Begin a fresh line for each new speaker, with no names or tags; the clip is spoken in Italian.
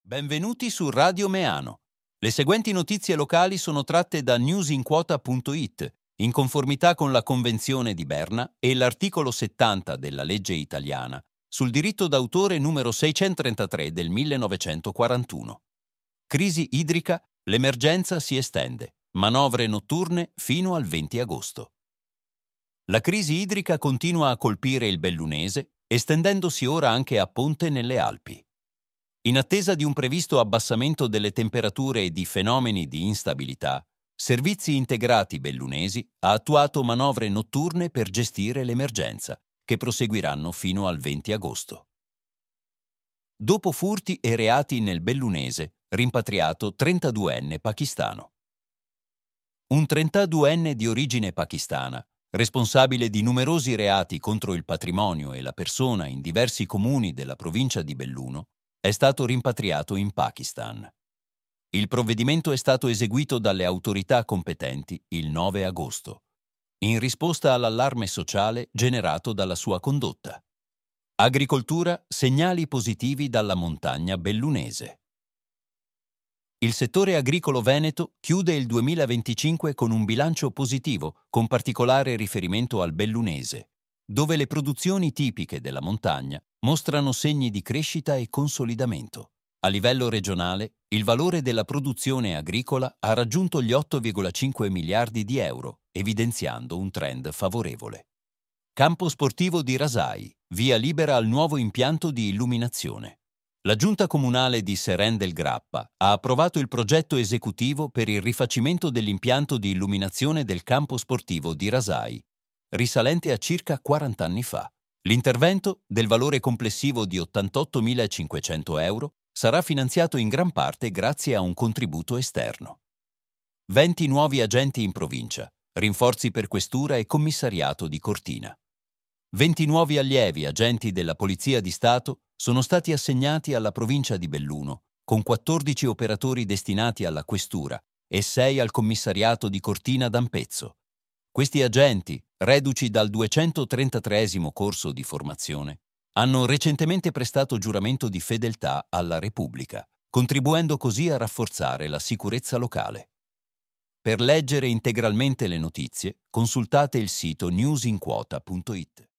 Benvenuti su Radio Meano. Le seguenti notizie locali sono tratte da newsinquota.it, in conformità con la Convenzione di Berna e l'articolo 70 della legge italiana sul diritto d'autore numero 633 del 1941. Crisi idrica, l'emergenza si estende. Manovre notturne fino al 20 agosto. La crisi idrica continua a colpire il Bellunese, estendendosi ora anche a Ponte nelle Alpi. In attesa di un previsto abbassamento delle temperature e di fenomeni di instabilità, Servizi Integrati Bellunesi ha attuato manovre notturne per gestire l'emergenza, che proseguiranno fino al 20 agosto. Dopo furti e reati nel Bellunese, rimpatriato 32enne pakistano. Un 32enne di origine pakistana, responsabile di numerosi reati contro il patrimonio e la persona in diversi comuni della provincia di Belluno, è stato rimpatriato in Pakistan. Il provvedimento è stato eseguito dalle autorità competenti il 9 agosto, in risposta all'allarme sociale generato dalla sua condotta. Agricoltura, segnali positivi dalla montagna bellunese. Il settore agricolo veneto chiude il 2025 con un bilancio positivo, con particolare riferimento al bellunese, dove le produzioni tipiche della montagna mostrano segni di crescita e consolidamento. A livello regionale, il valore della produzione agricola ha raggiunto gli 8,5 miliardi di euro, evidenziando un trend favorevole. Campo sportivo di Rasai, via libera al nuovo impianto di illuminazione. La Giunta Comunale di Seren del Grappa ha approvato il progetto esecutivo per il rifacimento dell'impianto di illuminazione del campo sportivo di Rasai, risalente a circa 40 anni fa. L'intervento, del valore complessivo di 88.500 euro, sarà finanziato in gran parte grazie a un contributo esterno. 20 nuovi agenti in provincia, rinforzi per questura e commissariato di Cortina. 20 nuovi allievi agenti della Polizia di Stato sono stati assegnati alla provincia di Belluno, con 14 operatori destinati alla questura e 6 al commissariato di Cortina d'Ampezzo. Questi agenti, reduci dal 233° corso di formazione, hanno recentemente prestato giuramento di fedeltà alla Repubblica, contribuendo così a rafforzare la sicurezza locale. Per leggere integralmente le notizie, consultate il sito newsinquota.it.